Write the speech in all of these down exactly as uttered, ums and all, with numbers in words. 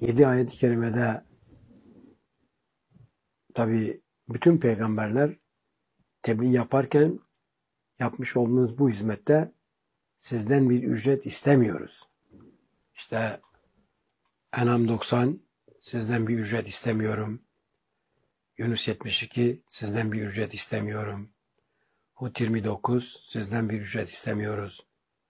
Yedi ayet-i kerimede tabi bütün peygamberler tebliğ yaparken yapmış olduğunuz bu hizmette sizden bir ücret istemiyoruz. İşte En'am doksan sizden bir ücret istemiyorum. Yunus yetmiş iki sizden bir ücret istemiyorum. Hud yirmi dokuz sizden bir ücret istemiyoruz.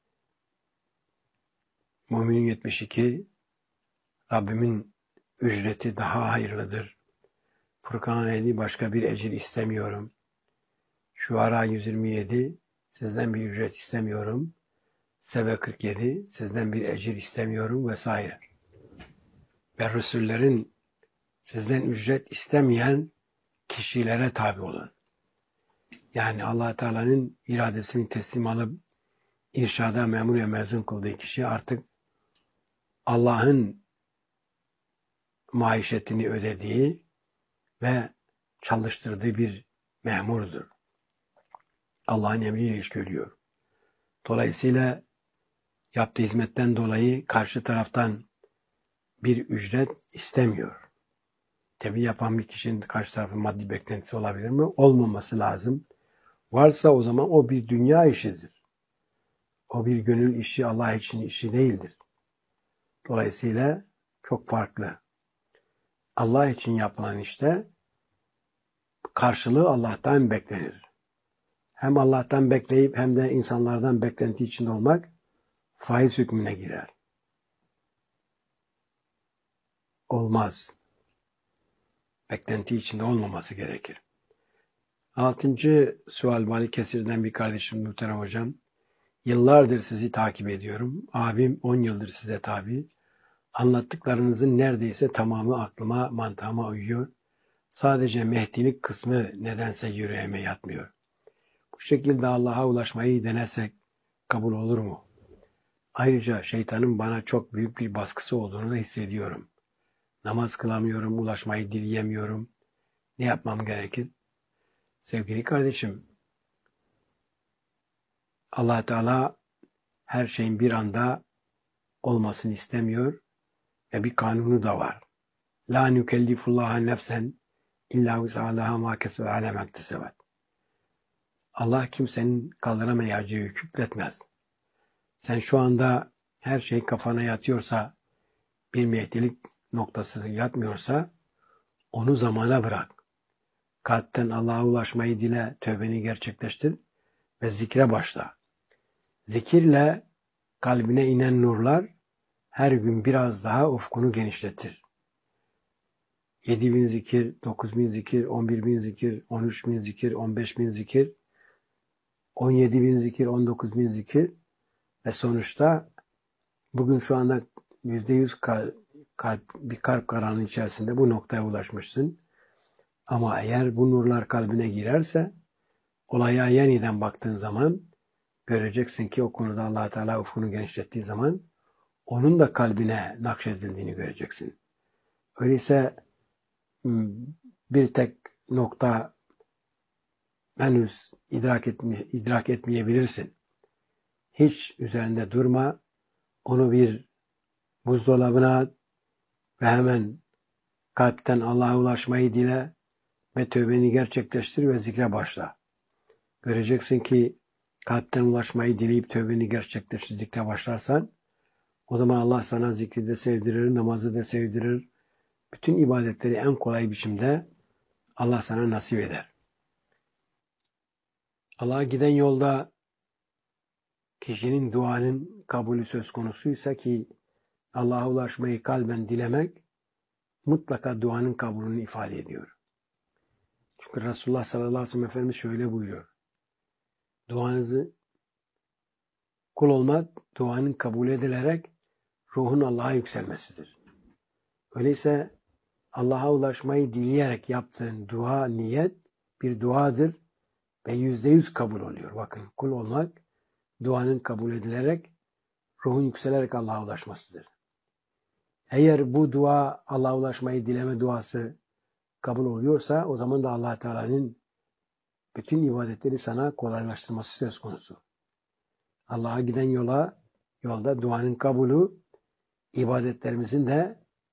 Mü'minun yetmiş iki Rabbimin ücreti daha hayırlıdır. Furkan elli başka bir ecir istemiyorum. Şuara yüz yirmi yedi sizden bir ücret istemiyorum. Sebe kırk yedi sizden bir ecir istemiyorum vesaire. Ve Resullerin sizden ücret istemeyen kişilere tabi olun. Yani Allah Teala'nın iradesini teslim alıp irşada memur ve mezun kıldığı kişi artık Allah'ın maişetini ödediği ve çalıştırdığı bir memurdur. Allah'ın emriyle iş görüyor. Dolayısıyla yaptığı hizmetten dolayı karşı taraftan bir ücret istemiyor. Tebliğ yapan bir kişinin karşı tarafın maddi beklentisi olabilir mi? Olmaması lazım. Varsa o zaman o bir dünya işidir. O bir gönül işi, Allah için işi değildir. Dolayısıyla çok farklı. Allah için yapılan işte karşılığı Allah'tan beklenir. Hem Allah'tan bekleyip hem de insanlardan beklenti içinde olmak faiz hükmüne girer. Olmaz. Beklenti içinde olmaması gerekir. Altıncı sual Malik Kesir'den bir kardeşim muhterem hocam. Yıllardır sizi takip ediyorum. Abim on yıldır size tabi. Anlattıklarınızın neredeyse tamamı aklıma, mantığıma uyuyor. Sadece Mehdilik kısmı nedense yüreğime yatmıyor. Bu şekilde Allah'a ulaşmayı denesek kabul olur mu? Ayrıca şeytanın bana çok büyük bir baskısı olduğunu da hissediyorum. Namaz kılamıyorum, ulaşmayı dileyemiyorum. Ne yapmam gerekir? Sevgili kardeşim, Allah Teala her şeyin bir anda olmasını istemiyor ve bir kanunu da var. La nükellifullaha nefsen illa vus'alaha ma kesbe alem ektesebat. Allah kimsenin kaldıramayacağı yükü yükletmez. Sen şu anda her şey kafana yatıyorsa, bir mehdilik noktası yatmıyorsa onu zamana bırak. Kalpten Allah'a ulaşmayı dile, tövbeni gerçekleştir ve zikre başla. Zikirle kalbine inen nurlar her gün biraz daha ufkunu genişletir. yedi bin zikir, dokuz bin zikir, on bir bin zikir, on üç bin zikir, on beş bin zikir, on yedi bin zikir, on dokuz bin zikir ve sonuçta bugün şu anda yüzde yüz kalp, kalp, bir kalp karanlığı içerisinde bu noktaya ulaşmışsın. Ama eğer bu nurlar kalbine girerse olaya yeniden baktığın zaman göreceksin ki o konuda Allah Teala ufkunu genişlettiği zaman onun da kalbine nakşedildiğini göreceksin. Öyleyse bir tek nokta henüz idrak, etme, idrak etmeyebilirsin. Hiç üzerinde durma, onu bir buzdolabına at ve hemen kalpten Allah'a ulaşmayı dile ve tövbeni gerçekleştir ve zikre başla. Göreceksin ki kalpten ulaşmayı dileyip tövbeni gerçekleştir, zikre başlarsan o zaman Allah sana zikri de sevdirir, namazı da sevdirir. Bütün ibadetleri en kolay biçimde Allah sana nasip eder. Allah'a giden yolda kişinin duanın kabulü söz konusuysa ki Allah'a ulaşmayı kalben dilemek mutlaka duanın kabulünü ifade ediyor. Çünkü Resulullah sallallahu aleyhi ve sellem Efendimiz şöyle buyuruyor. Duanızı kul olmak, duanın kabul edilerek ruhun Allah'a yükselmesidir. Öyleyse Allah'a ulaşmayı dileyerek yaptığın dua, niyet bir duadır ve yüzde yüz kabul oluyor. Bakın, kul olmak, duanın kabul edilerek, ruhun yükselerek Allah'a ulaşmasıdır. Eğer bu dua, Allah'a ulaşmayı dileme duası kabul oluyorsa, o zaman da Allah Teala'nın bütün ibadetleri sana kolaylaştırması söz konusu. Allah'a giden yola, yolda duanın kabulü, ibadetlerimizin de